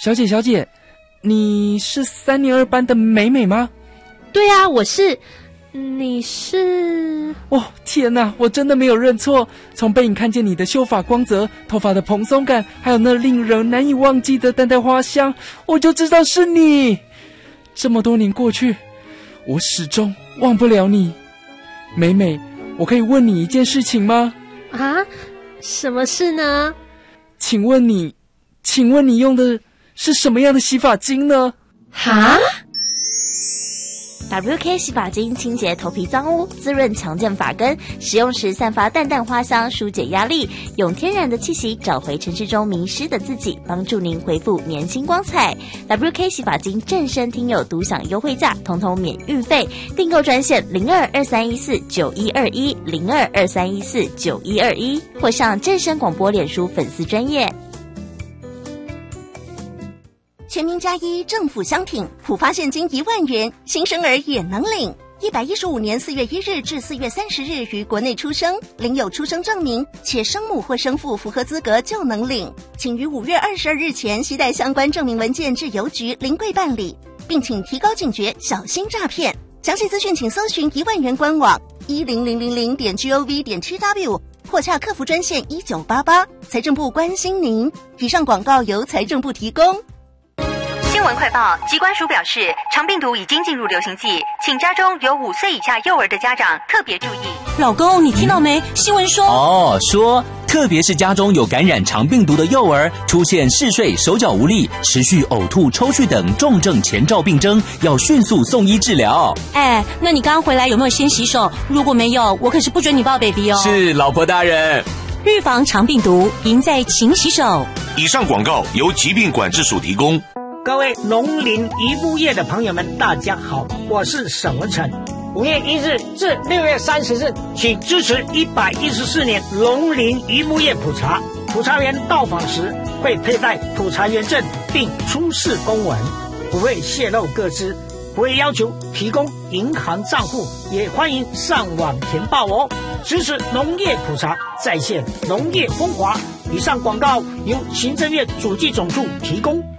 小姐，你是3年2班的美美吗？ 对啊，我是。你是？ 哦，天哪，我真的没有认错。从背影看见你的秀发光泽、头发的蓬松感，还有那令人难以忘记的淡淡花香，我就知道是你。这么多年过去，我始终忘不了你。美美，我可以问你一件事情吗？ 啊？什么事呢？ 请问你用的是什么样的洗发精呢？ 哈 ？WK 洗发精清洁头皮脏污，滋润强健发根，使用时散发淡淡花香，疏解压力，用天然的气息找回城市中迷失的自己，帮助您恢复年轻光彩。WK 洗发精正身听友独享优惠价，统统免运费，订购专线0223149121，0223149121，或上正身广播脸书粉丝专页。 全民+1政府相挺，普发现金1万元，新生儿也能领。115年4月1日至4月30日于国内出生，领有出生证明，且生母或生父符合资格就能领。请于5月22日前携带相关证明文件至邮局临柜办理，并请提高警觉，小心诈骗。详细资讯请搜寻1万元官网10000.gov.tw 或洽客服专线1988。财政部关心您。以上广告由财政部提供。 新闻快报，疾管署表示，肠病毒已经进入流行季，请家中有5岁以下幼儿的家长特别注意。 老公，你听到没？新闻说说特别是家中有感染肠病毒的幼儿，出现嗜睡、手脚无力、持续呕吐、抽搐等重症前兆病征，要迅速送医治疗。 那你刚刚回来有没有先洗手？如果没有，我可是不准你抱 baby 哦。 是，老婆大人。 预防肠病毒，赢在勤洗手。 以上广告由疾病管制署提供。 各位农林渔牧业的朋友们，大家好，我是沈文成。5月1日至6月30日，请支持114年农林渔牧业普查。普查员到访时会佩戴普查员证，并出示公文，不会泄露个资，不会要求提供银行账户，也欢迎上网填报哦。支持农业普查，再现农业风华。以上广告由行政院主计总处提供。